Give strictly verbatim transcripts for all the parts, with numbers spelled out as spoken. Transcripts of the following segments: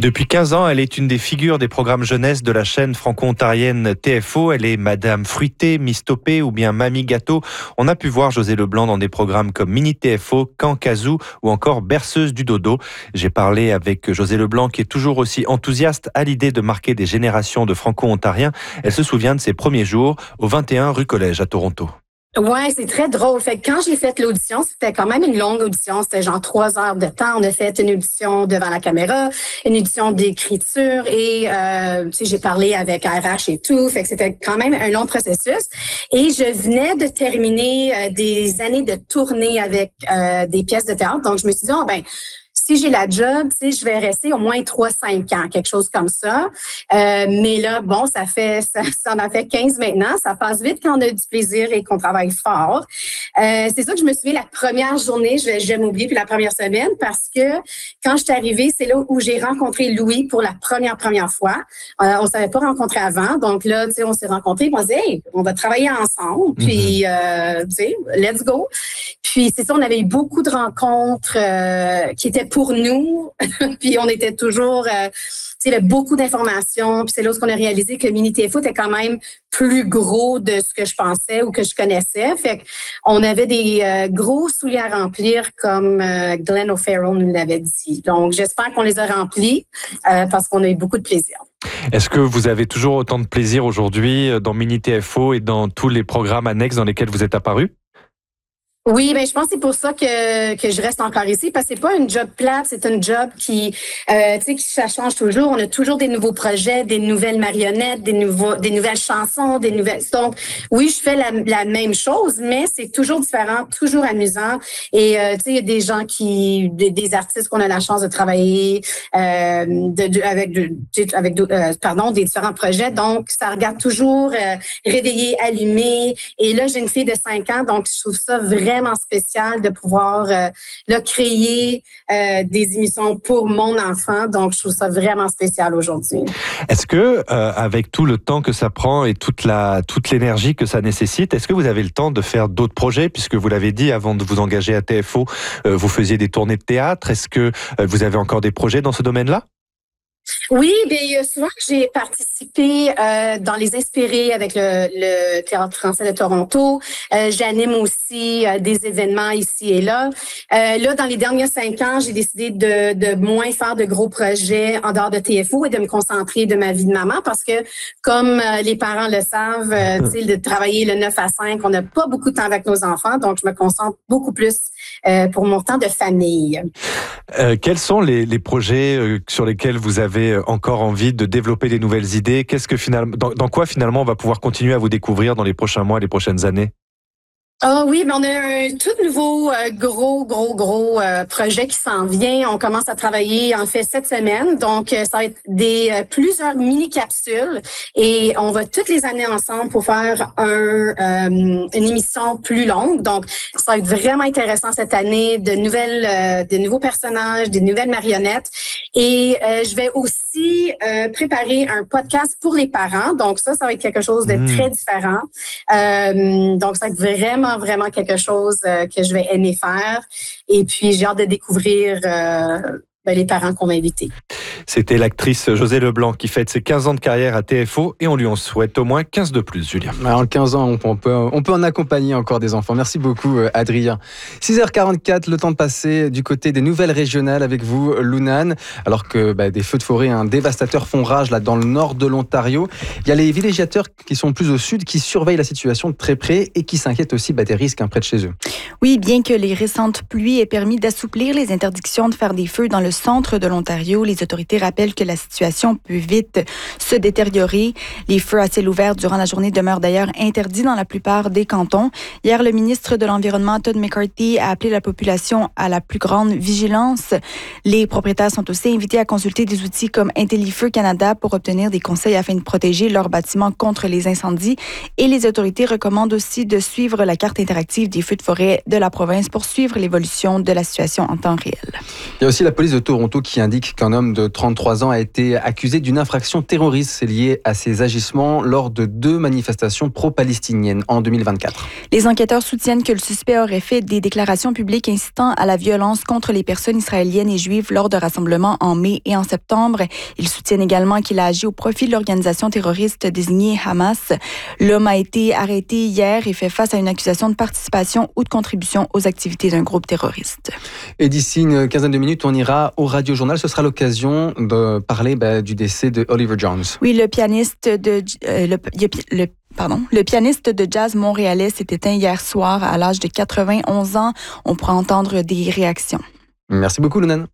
Depuis quinze ans, elle est une des figures des programmes jeunesse de la chaîne franco-ontarienne T F O. Elle est Madame Fruité, Miss Topé ou bien Mamie Gâteau. On a pu voir Josée Leblanc dans des programmes comme Mini T F O, Camp Kazoo ou encore Berceuse du Dodo. J'ai parlé avec Josée Leblanc qui est toujours aussi enthousiaste à l'idée de marquer des générations de franco-ontariens. Elle se souvient de ses premiers jours au vingt et un rue Collège à Toronto. Ouais, c'est très drôle. Fait que quand j'ai fait l'audition, c'était quand même une longue audition. C'était genre trois heures de temps. On a fait une audition devant la caméra, une audition d'écriture et euh, tu sais, j'ai parlé avec R H et tout. Fait que c'était quand même un long processus. Et je venais de terminer euh, des années de tournée avec euh, des pièces de théâtre. Donc je me suis dit, oh ben si j'ai la job, tu sais, je vais rester au moins trois cinq ans, quelque chose comme ça. Euh, mais là, bon, ça fait, ça, ça en a fait quinze maintenant. Ça passe vite quand on a du plaisir et qu'on travaille fort. Euh, c'est ça que je me souviens la première journée, je vais jamais oublier, puis la première semaine, parce que quand je suis arrivée, c'est là où j'ai rencontré Louis pour la première, première fois. Euh, on s'avait pas rencontré avant. Donc là, tu sais, on s'est rencontrés, on s'est dit, hey, on va travailler ensemble. Puis, euh, tu sais, let's go. Puis, c'est ça, on avait eu beaucoup de rencontres euh, qui étaient pour nous, puis on était toujours, euh, tu sais, il y avait beaucoup d'informations, puis c'est là où on a réalisé que Mini T F O était quand même plus gros de ce que je pensais ou que je connaissais. Fait qu'on avait des euh, gros souliers à remplir, comme euh, Glenn O'Farrell nous l'avait dit. Donc, j'espère qu'on les a remplis euh, parce qu'on a eu beaucoup de plaisir. Est-ce que vous avez toujours autant de plaisir aujourd'hui dans Mini T F O et dans tous les programmes annexes dans lesquels vous êtes apparu? Oui, ben je pense que c'est pour ça que que je reste encore ici, parce que c'est pas une job plate, c'est une job qui, euh, tu sais, qui ça change toujours. On a toujours des nouveaux projets, des nouvelles marionnettes, des nouveaux, des nouvelles chansons, des nouvelles. Donc, oui, je fais la, la même chose, mais c'est toujours différent, toujours amusant. Et euh, tu sais, il y a des gens qui, des, des artistes qu'on a la chance de travailler euh, de, de, avec, de, avec, de, euh, pardon, des différents projets. Donc, ça regarde toujours euh, réveillé, allumé. Et là, j'ai une fille de cinq ans, donc je trouve ça vraiment vraiment spécial de pouvoir euh, là, créer euh, des émissions pour mon enfant. Donc, je trouve ça vraiment spécial aujourd'hui. Est-ce que, euh, avec tout le temps que ça prend et toute la toute l'énergie que ça nécessite, est-ce que vous avez le temps de faire d'autres projets? Puisque vous l'avez dit, avant de vous engager à T F O, euh, vous faisiez des tournées de théâtre. Est-ce que euh, vous avez encore des projets dans ce domaine-là? Oui, bien souvent j'ai participé euh, dans les inspirés avec le, le Théâtre français de Toronto. Euh, j'anime aussi euh, des événements ici et là. Euh, là, dans les derniers cinq ans, j'ai décidé de, de moins faire de gros projets en dehors de T F O et de me concentrer de ma vie de maman parce que, comme euh, les parents le savent, euh, tu sais, de travailler le neuf à cinq, on n'a pas beaucoup de temps avec nos enfants, donc je me concentre beaucoup plus euh, pour mon temps de famille. Euh, quels sont les, les projets euh, sur lesquels vous avez encore envie de développer des nouvelles idées? Qu'est-ce que finalement, dans, dans quoi finalement on va pouvoir continuer à vous découvrir dans les prochains mois, les prochaines années? Ah oui, mais on a un tout nouveau euh, gros, gros, gros euh, projet qui s'en vient. On commence à travailler en fait cette semaine. Donc, euh, ça va être des euh, plusieurs mini-capsules et on va toutes les années ensemble pour faire un, euh, une émission plus longue. Donc, ça va être vraiment intéressant cette année, de nouvelles, euh, de nouveaux personnages, des nouvelles marionnettes. Et euh, je vais aussi euh, préparer un podcast pour les parents. Donc, ça, ça va être quelque chose de mmh. très différent. Euh, donc, ça va être vraiment vraiment quelque chose euh, que je vais aimer faire. Et puis, j'ai hâte de découvrir euh, ben, les parents qu'on va inviter. C'était l'actrice Josée Leblanc qui fête ses quinze ans de carrière à T F O et on lui en souhaite au moins quinze de plus, Julien. En quinze ans, on peut, on peut en accompagner encore des enfants. Merci beaucoup, Adrien. six heures quarante-quatre, le temps de passer du côté des nouvelles régionales avec vous, Lunane. Alors que bah, des feux de forêt hein, dévastateurs font rage là, dans le nord de l'Ontario, il y a les villégiateurs qui sont plus au sud qui surveillent la situation de très près et qui s'inquiètent aussi bah, des risques hein, près de chez eux. Oui, bien que les récentes pluies aient permis d'assouplir les interdictions de faire des feux dans le centre de l'Ontario, les autorités rappellent que la situation peut vite se détériorer. Les feux à ciel ouvert durant la journée demeurent d'ailleurs interdits dans la plupart des cantons. Hier, le ministre de l'Environnement, Todd McCarthy, a appelé la population à la plus grande vigilance. Les propriétaires sont aussi invités à consulter des outils comme IntelliFeu Canada pour obtenir des conseils afin de protéger leurs bâtiments contre les incendies. Et les autorités recommandent aussi de suivre la carte interactive des feux de forêt de la province pour suivre l'évolution de la situation en temps réel. Il y a aussi la police de Toronto qui indique qu'un homme de trente-trois ans a été accusé d'une infraction terroriste. C'est lié à ses agissements lors de deux manifestations pro-palestiniennes en deux mille vingt-quatre. Les enquêteurs soutiennent que le suspect aurait fait des déclarations publiques incitant à la violence contre les personnes israéliennes et juives lors de rassemblements en mai et en septembre. Ils soutiennent également qu'il a agi au profit de l'organisation terroriste désignée Hamas. L'homme a été arrêté hier et fait face à une accusation de participation ou de contribution aux activités d'un groupe terroriste. Et d'ici une quinzaine de minutes, on ira au Radio Journal. Ce sera l'occasion de parler bah, du décès de Oliver Jones. Oui, le pianiste de euh, le, le, pardon, le pianiste de jazz montréalais s'est éteint hier soir à l'âge de quatre-vingt-onze ans. On pourra entendre des réactions. Merci beaucoup, Lunan.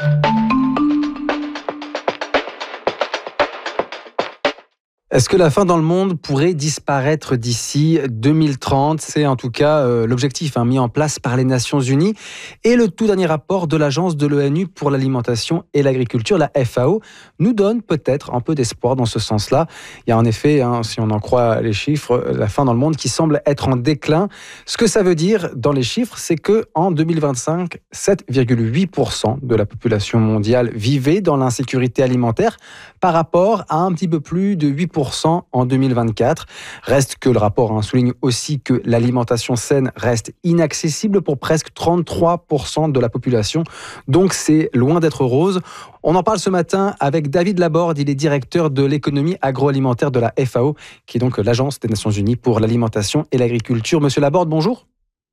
Est-ce que la faim dans le monde pourrait disparaître d'ici deux mille trente? C'est en tout cas euh, l'objectif hein, mis en place par les Nations Unies. Et le tout dernier rapport de l'Agence de l'ONU pour l'alimentation et l'agriculture, la F A O, nous donne peut-être un peu d'espoir dans ce sens-là. Il y a en effet, hein, si on en croit les chiffres, la faim dans le monde qui semble être en déclin. Ce que ça veut dire dans les chiffres, c'est qu'en deux mille vingt-cinq, sept virgule huit pour cent de la population mondiale vivait dans l'insécurité alimentaire par rapport à un petit peu plus de huit pour cent en deux mille vingt-quatre. Reste que le rapport hein, souligne aussi que l'alimentation saine reste inaccessible pour presque trente-trois pour cent de la population. Donc c'est loin d'être rose. On en parle ce matin avec David Laborde. Il est directeur de l'économie agroalimentaire de la F A O, qui est donc l'Agence des Nations Unies pour l'alimentation et l'agriculture. Monsieur Laborde, bonjour.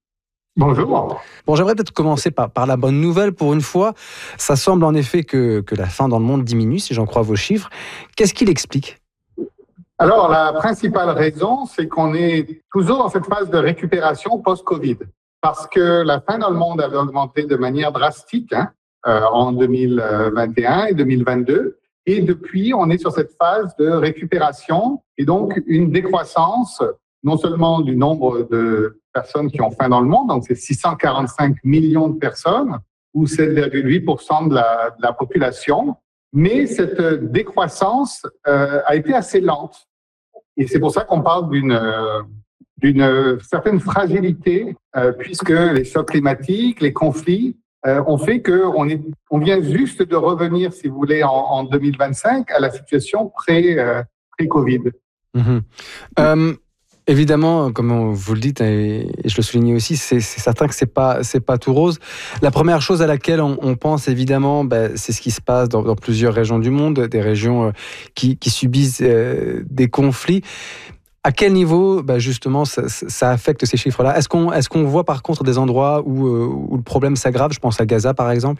Bonjour. Bon, j'aimerais peut-être commencer par, par la bonne nouvelle pour une fois. Ça semble en effet que, que la faim dans le monde diminue, si j'en crois vos chiffres. Qu'est-ce qui l'explique ? Alors, la principale raison, c'est qu'on est toujours dans cette phase de récupération post-Covid. Parce que la faim dans le monde avait augmenté de manière drastique hein, euh, en deux mille vingt et un et deux mille vingt-deux. Et depuis, on est sur cette phase de récupération et donc une décroissance non seulement du nombre de personnes qui ont faim dans le monde, donc c'est six cent quarante-cinq millions de personnes, ou sept virgule huit pour cent de la, de la population, mais cette décroissance euh, a été assez lente. Et c'est pour ça qu'on parle d'une, euh, d'une certaine fragilité, euh, puisque les chocs climatiques, les conflits, euh, ont fait qu'on est, on vient juste de revenir, si vous voulez, en, en deux mille vingt-cinq à la situation pré, euh, pré-Covid. Mmh. Euh... Évidemment, comme vous le dites, et je le soulignais aussi, c'est, c'est certain que c'est pas, c'est pas tout rose. La première chose à laquelle on, on pense, évidemment, ben, c'est ce qui se passe dans, dans plusieurs régions du monde, des régions qui, qui subissent euh, des conflits. À quel niveau, ben, justement, ça, ça affecte ces chiffres-là ? Est-ce qu'on, est-ce qu'on voit par contre des endroits où, euh, où le problème s'aggrave ? Je pense à Gaza, par exemple.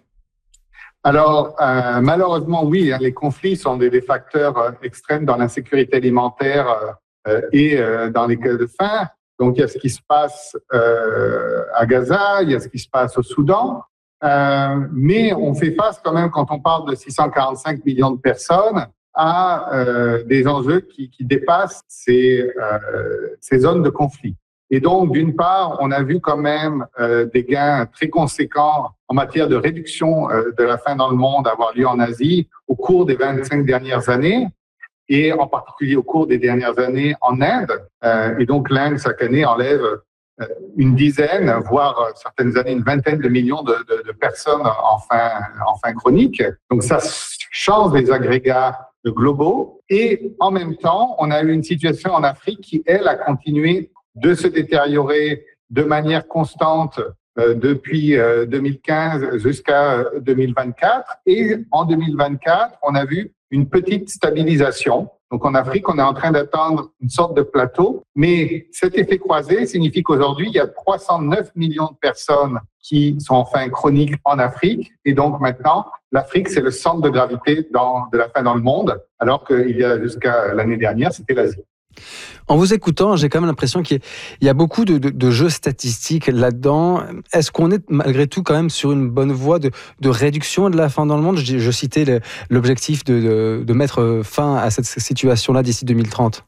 Alors, euh, malheureusement, oui, hein, les conflits sont des, des facteurs euh, extrêmes dans l'insécurité alimentaire euh, Euh, et euh, dans les cas de faim. Donc, il y a ce qui se passe euh, à Gaza, il y a ce qui se passe au Soudan, euh, mais on fait face quand même, quand on parle de six cent quarante-cinq millions de personnes, à euh, des enjeux qui, qui dépassent ces, euh, ces zones de conflit. Et donc, d'une part, on a vu quand même euh, des gains très conséquents en matière de réduction euh, de la faim dans le monde avoir lieu en Asie au cours des vingt-cinq dernières années, et en particulier au cours des dernières années en Inde. Euh, et donc, l'Inde, chaque année, enlève euh, une dizaine, voire euh, certaines années, une vingtaine de millions de, de, de personnes en faim, en faim chronique. Donc, ça change les agrégats globaux. Et en même temps, on a eu une situation en Afrique qui, elle, a continué de se détériorer de manière constante euh, depuis euh, deux mille quinze jusqu'à deux mille vingt-quatre. Et en deux mille vingt-quatre, on a vu une petite stabilisation. Donc, en Afrique, on est en train d'atteindre une sorte de plateau. Mais cet effet croisé signifie qu'aujourd'hui, il y a trois cent neuf millions de personnes qui sont en faim chronique en Afrique. Et donc, maintenant, l'Afrique, c'est le centre de gravité dans, de la faim dans le monde, alors qu'il y a jusqu'à l'année dernière, c'était l'Asie. En vous écoutant, j'ai quand même l'impression qu'il y a beaucoup de, de, de jeux statistiques là-dedans. Est-ce qu'on est malgré tout quand même sur une bonne voie de, de réduction de la faim dans le monde ? Je, je citais le, l'objectif de, de, de mettre fin à cette situation-là d'ici deux mille trente.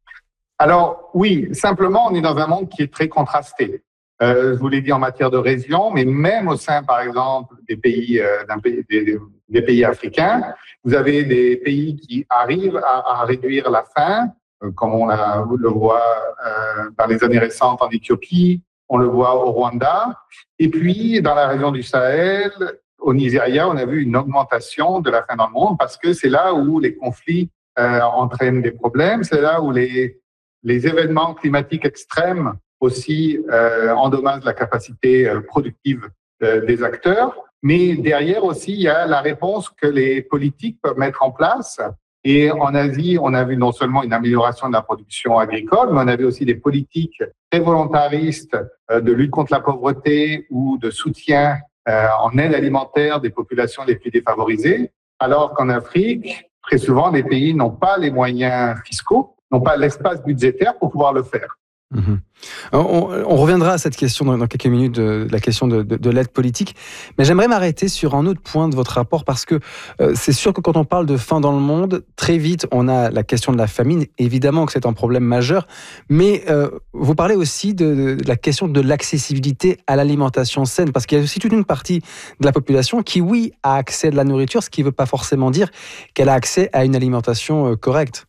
Alors oui, simplement, on est dans un monde qui est très contrasté. Euh, je vous l'ai dit en matière de région, mais même au sein, par exemple, des pays, euh, d'un pays des, des pays africains, vous avez des pays qui arrivent à, à réduire la faim, comme on, a, on le voit euh, dans les années récentes en Éthiopie, on le voit au Rwanda, et puis dans la région du Sahel, au Nigeria, on a vu une augmentation de la faim dans le monde parce que c'est là où les conflits euh, entraînent des problèmes, c'est là où les, les événements climatiques extrêmes aussi euh, endommagent la capacité euh, productive euh, des acteurs. Mais derrière aussi, il y a la réponse que les politiques peuvent mettre en place. Et en Asie, on a vu non seulement une amélioration de la production agricole, mais on a vu aussi des politiques très volontaristes euh, de lutte contre la pauvreté ou de soutien euh, en aide alimentaire des populations les plus défavorisées. Alors qu'en Afrique, très souvent, les pays n'ont pas les moyens fiscaux, n'ont pas l'espace budgétaire pour pouvoir le faire. Mmh. On, on reviendra à cette question dans, dans quelques minutes, de, de la question de, de, de l'aide politique. Mais j'aimerais m'arrêter sur un autre point de votre rapport parce que euh, c'est sûr que quand on parle de faim dans le monde, très vite, on a la question de la famine. Évidemment que c'est un problème majeur. Mais euh, vous parlez aussi de, de la question de l'accessibilité à l'alimentation saine parce qu'il y a aussi toute une partie de la population qui, oui, a accès à de la nourriture, ce qui ne veut pas forcément dire qu'elle a accès à une alimentation euh, correcte.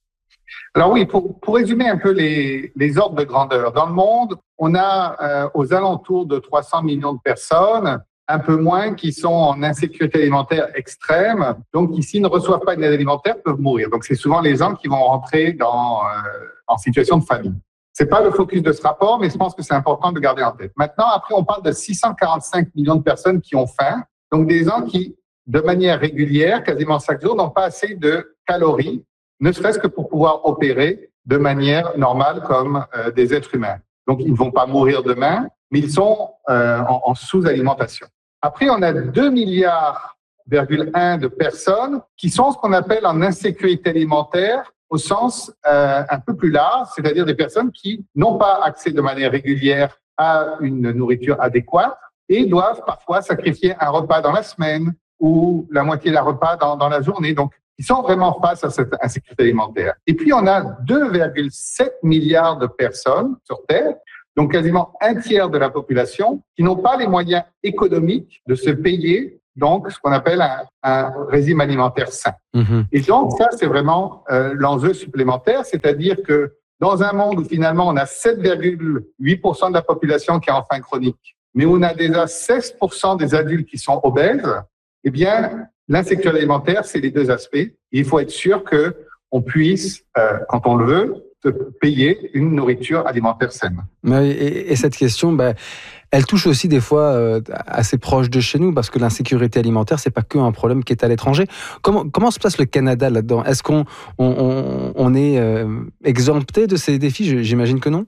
Alors oui, pour, pour résumer un peu les, les ordres de grandeur. Dans le monde, on a euh, aux alentours de trois cents millions de personnes, un peu moins, qui sont en insécurité alimentaire extrême, donc qui, s'ils ne reçoivent pas une aide alimentaire, peuvent mourir. Donc c'est souvent les gens qui vont rentrer dans, euh, en situation de famine. C'est pas le focus de ce rapport, mais je pense que c'est important de garder en tête. Maintenant, après, on parle de six cent quarante-cinq millions de personnes qui ont faim, donc des gens qui, de manière régulière, quasiment chaque jour, n'ont pas assez de calories, ne serait-ce que pour pouvoir opérer de manière normale comme euh, des êtres humains. Donc, ils ne vont pas mourir demain, mais ils sont euh, en, en sous-alimentation. Après, on a deux milliards virgule un de personnes qui sont ce qu'on appelle en insécurité alimentaire au sens euh, un peu plus large, c'est-à-dire des personnes qui n'ont pas accès de manière régulière à une nourriture adéquate et doivent parfois sacrifier un repas dans la semaine ou la moitié d'un repas dans, dans la journée. Donc, ils sont vraiment face à cette insécurité alimentaire. Et puis, on a deux virgule sept milliards de personnes sur Terre, donc quasiment un tiers de la population, qui n'ont pas les moyens économiques de se payer, donc ce qu'on appelle un, un régime alimentaire sain. Mmh. Et donc, ça, c'est vraiment euh, l'enjeu supplémentaire, c'est-à-dire que dans un monde où finalement, on a sept virgule huit pour cent de la population qui a faim chronique, mais où on a déjà seize pour cent des adultes qui sont obèses, eh bien, l'insécurité alimentaire, c'est les deux aspects. Et il faut être sûr qu'on puisse, euh, quand on le veut, se payer une nourriture alimentaire saine. Et, et cette question, bah, elle touche aussi des fois euh, assez proche de chez nous, parce que l'insécurité alimentaire, c'est pas qu'un problème qui est à l'étranger. Comment, comment se passe le Canada là-dedans ? Est-ce qu'on on, on, on est euh, exempté de ces défis ? J'imagine que non.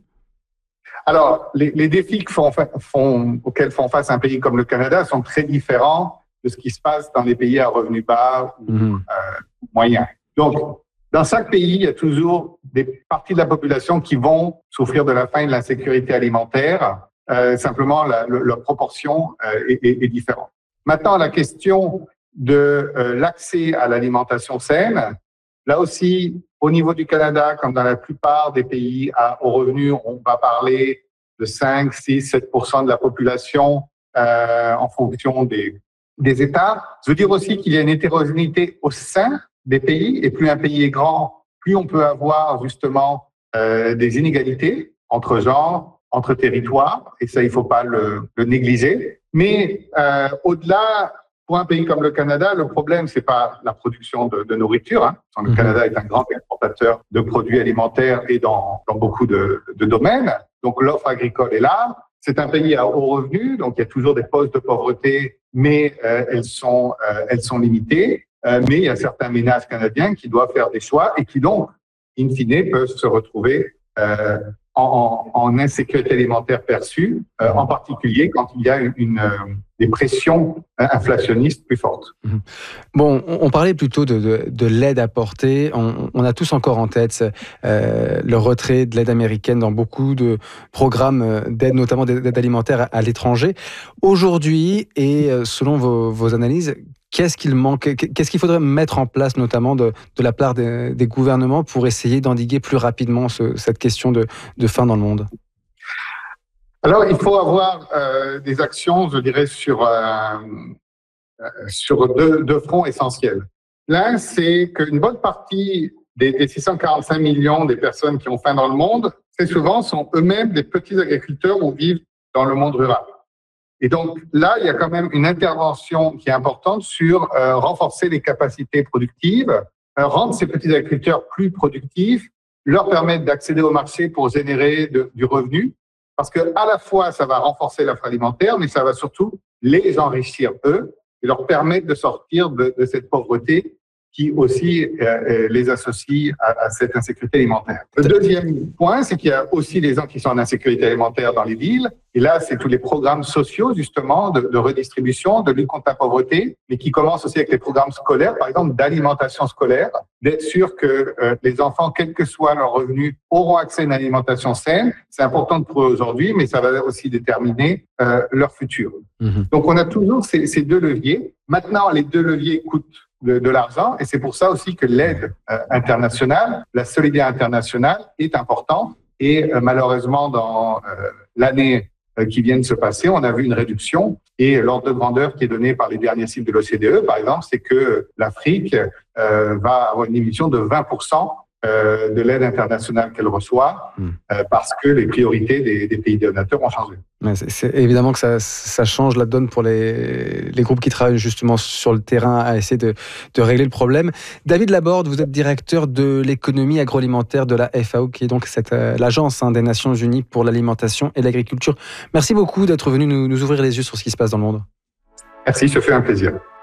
Alors, les, les défis que font, font, auxquels font face un pays comme le Canada sont très différents de ce qui se passe dans les pays à revenus bas ou mmh. euh, moyens. Donc, dans chaque pays, il y a toujours des parties de la population qui vont souffrir de la faim et de l'insécurité alimentaire. Euh, simplement, la, la, la proportion euh, est, est, est différente. Maintenant, la question de euh, l'accès à l'alimentation saine, là aussi, au niveau du Canada, comme dans la plupart des pays à, aux revenus, on va parler de cinq, six, sept pour cent de la population euh, en fonction des des États. Je veux dire aussi qu'il y a une hétérogénéité au sein des pays, et plus un pays est grand, plus on peut avoir justement euh, des inégalités entre genres, entre territoires, et ça, il ne faut pas le, le négliger. Mais euh, au-delà, pour un pays comme le Canada, le problème, c'est pas la production de, de nourriture. Hein. Le Canada est un grand exportateur de produits alimentaires et dans, dans beaucoup de, de domaines. Donc, l'offre agricole est là. C'est un pays à haut revenu, donc il y a toujours des postes de pauvreté, mais euh, elles sont euh, elles sont limitées. Euh, mais il y a certains ménages canadiens qui doivent faire des choix et qui donc, in fine, peuvent se retrouver euh, en, en, en insécurité alimentaire perçue, euh, en particulier quand il y a une, une euh, des pressions inflationnistes plus fortes. Bon, on parlait plutôt de, de, de l'aide apportée. On, on a tous encore en tête euh, le retrait de l'aide américaine dans beaucoup de programmes d'aide, notamment d'aide alimentaire à, à l'étranger. Aujourd'hui, et selon vos, vos analyses, qu'est-ce qu'il manque, qu'est-ce qu'il faudrait mettre en place, notamment de, de la part des, des gouvernements, pour essayer d'endiguer plus rapidement ce, cette question de, de faim dans le monde ? Alors, il faut avoir euh, des actions, je dirais, sur, euh, sur deux, deux fronts essentiels. L'un, c'est qu'une bonne partie des, des six cent quarante-cinq millions des personnes qui ont faim dans le monde, très souvent, sont eux-mêmes des petits agriculteurs ou vivent dans le monde rural. Et donc là, il y a quand même une intervention qui est importante sur euh, renforcer les capacités productives, euh, rendre ces petits agriculteurs plus productifs, leur permettre d'accéder au marché pour générer de, du revenu, parce que à la fois, ça va renforcer l'offre alimentaire, mais ça va surtout les enrichir eux et leur permettre de sortir de, de cette pauvreté qui aussi euh, les associe à, à cette insécurité alimentaire. Le deuxième point, c'est qu'il y a aussi des gens qui sont en insécurité alimentaire dans les villes. Et là, c'est tous les programmes sociaux, justement, de, de redistribution, de lutte contre la pauvreté, mais qui commencent aussi avec les programmes scolaires, par exemple, d'alimentation scolaire, d'être sûr que euh, les enfants, quel que soit leur revenu, auront accès à une alimentation saine. C'est important pour eux aujourd'hui, mais ça va aussi déterminer euh, leur futur. Mmh. Donc, on a toujours ces, ces deux leviers. Maintenant, les deux leviers coûtent De, de l'argent, et c'est pour ça aussi que l'aide euh, internationale, la solidarité internationale est importante. Et euh, malheureusement, dans euh, l'année euh, qui vient de se passer, on a vu une réduction. Et l'ordre de grandeur qui est donné par les derniers chiffres de l'O C D E, par exemple, c'est que l'Afrique euh, va avoir une émission de vingt pour cent euh, de l'aide internationale qu'elle reçoit, mmh. euh, parce que les priorités des, des pays donateurs ont changé. Ouais, c'est, c'est évidemment que ça, ça change la donne pour les, les groupes qui travaillent justement sur le terrain à essayer de, de régler le problème. David Laborde, vous êtes directeur de l'économie agroalimentaire de la F A O, qui est donc cette, euh, l'agence hein, des Nations Unies pour l'alimentation et l'agriculture. Merci beaucoup d'être venu nous, nous ouvrir les yeux sur ce qui se passe dans le monde. Merci, ça fait un plaisir.